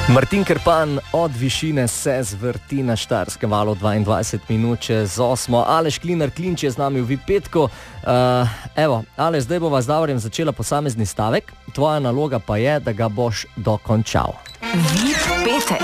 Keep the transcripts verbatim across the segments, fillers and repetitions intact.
Martin Krpan od višine se zvrti na Štajerskem valu dvaindvajset minut čez osmo. Aleš Klinar Klinč je z nami v V I P petku. Uh, evo, Aleš, zdaj bova z Davorjem začela posamezni stavek. Tvoja naloga pa je, da ga boš dokončal. V I P petek.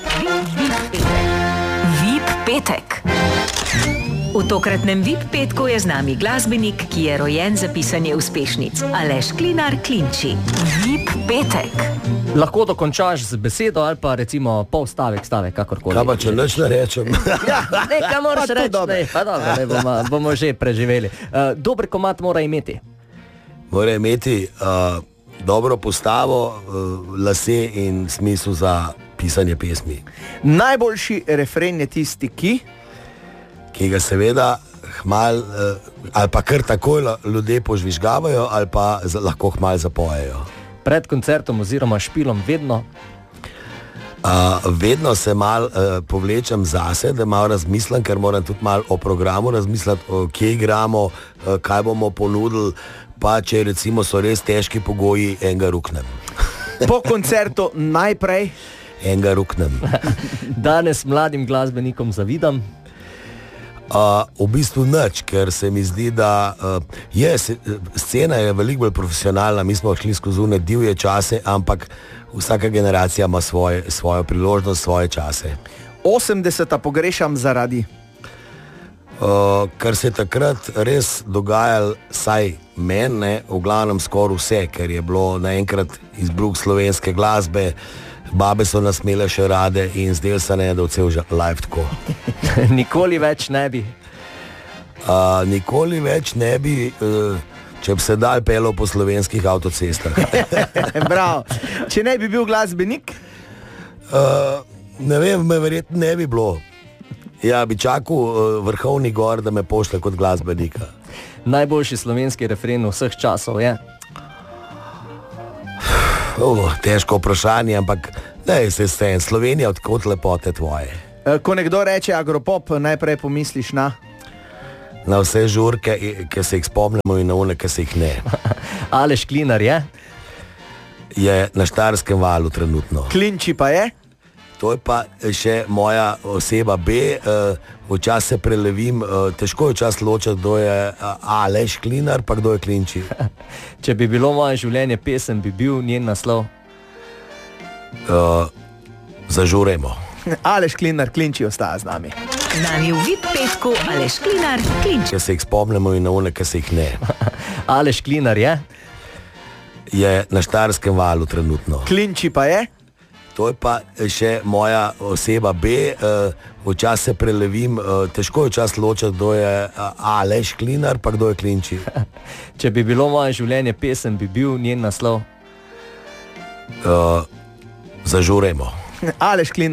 V I P petek. V tokratnem V I P petku je z nami glasbenik, ki je rojen za pisanje uspešnic. Aleš Klinar Klinči. V I P petek. Lahko dokončaš z besedo ali pa recimo pol stavek, stavek, kakorkoli. Kaj pa, če nič ne rečem? Ja, nekaj moraš reči, ne, pa dobro, ne, bomo, bomo že preživeli. Uh, dober komad mora imeti. Mora imeti uh, dobro postavo, uh, lase in smisel za pisanje pesmi. Najboljši refren je tisti, ki? Ki ga seveda hmal, uh, ali pa kar takoj ljudje požvižgavajo, ali pa z, lahko hmal zapojejo. Pred koncertom oziroma špilom vedno? Uh, vedno se mal uh, povlečem zase, da malo razmislim, ker moram tudi malo o programu razmisliti, o kje igramo, uh, kaj bomo ponudili, pa če recimo so res težki pogoji, enega ruknem. Po koncertu najprej? Enega ruknem. Danes mladim glasbenikom zavidam? Uh, v bistvu nič, ker se mi zdi, da uh, je, se, scena je veliko bolj profesionalna, mi smo šli skozi une divje čase, ampak vsaka generacija ima svoje, svojo priložnost, svoje čase. osemdeseta pogrešam zaradi? Uh, ker se je takrat res dogajalo, saj mene, v glavnem skoraj vse, ker je bilo naenkrat izbruh slovenske glasbe, babe so nas imele še rade in zdel se ne, da vse že live tako. Nikoli več ne bi? Uh, nikoli več ne bi, uh, če bi se dal pelo po slovenskih avtocestah. Bravo. Če ne bi bil glasbenik? Uh, ne vem, me verjetno ne bi bilo. Ja, bi čakal uh, vrhovni gor, da me pošle kot glasbenika. Najboljši slovenski refren vseh časov je? Uh, težko vprašanje, ampak daj se stej, Slovenija, odkot lepote tvoje. Ko nekdo reče Agropop, najprej pomisliš na? Na vse žurke, ki se jih spomnimo in na one, ki se jih ne. Aleš Klinar je? Je na Štajerskem valu trenutno. Klinči pa je? To je pa še moja oseba B, včasih se prelevim, težko je včasih ločiti, kdo je Aleš Klinar, pa kdo je Klinči. Če bi bilo moje življenje pesem, bi bil njen naslov? Uh, zažuremo. Aleš Klinar Klinči ostaja z nami. Z nami v V I P petku Aleš Klinar Klinči. Če se jih spomnimo in na one, ki se jih ne. Aleš Klinar je? Je na Štajerskem valu trenutno. Klinči pa je? To je pa še moja oseba B, včasih se prelevim, težko je včasih ločiti, kdo je Aleš Klinar, pa kdo je Klinči. Če bi bilo moje življenje pesem, bi bil njen naslov? Uh, zažuremo. Aleš Klinar